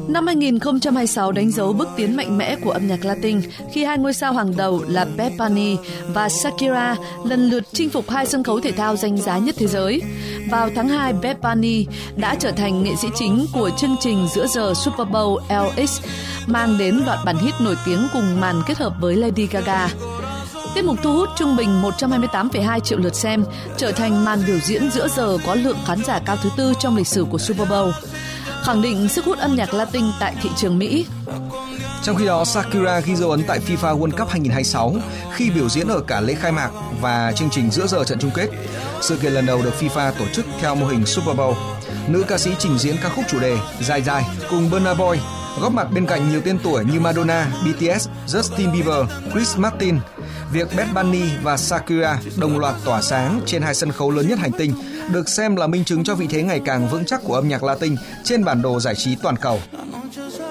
Năm 2026 đánh dấu bước tiến mạnh mẽ của âm nhạc Latin khi hai ngôi sao hàng đầu là Bad Bunny và Shakira lần lượt chinh phục hai sân khấu thể thao danh giá nhất thế giới. Vào tháng 2, Bad Bunny đã trở thành nghệ sĩ chính của chương trình giữa giờ Super Bowl LX, mang đến loạt bản hit nổi tiếng cùng màn kết hợp với Lady Gaga. Tiết mục thu hút trung bình 128,2 triệu lượt xem, trở thành màn biểu diễn giữa giờ có lượng khán giả cao thứ tư trong lịch sử của Super Bowl, khẳng định sức hút âm nhạc Latin tại thị trường Mỹ. Trong khi đó, Shakira ghi dấu ấn tại FIFA World Cup 2026 khi biểu diễn ở cả lễ khai mạc và chương trình giữa giờ trận chung kết. Sự kiện lần đầu được FIFA tổ chức theo mô hình Super Bowl. Nữ ca sĩ trình diễn ca khúc chủ đề Dài Dài cùng Burna Boy, góp mặt bên cạnh nhiều tên tuổi như Madonna, BTS, Justin Bieber, Chris Martin. Việc Bad Bunny và Shakira đồng loạt tỏa sáng trên hai sân khấu lớn nhất hành tinh được xem là minh chứng cho vị thế ngày càng vững chắc của âm nhạc Latin trên bản đồ giải trí toàn cầu.